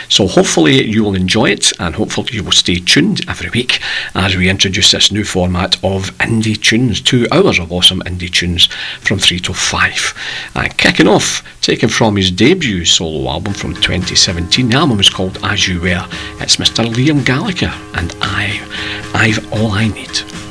So hopefully you will enjoy it, and hopefully you will stay tuned every week as we introduce this new format of Indie Tunes, 2 hours of awesome indie tunes from 3 to 5. And kicking off, taken from his debut solo album from 2017, the album is called As You Were. It's Mr. Liam Gallagher and I've All I Need.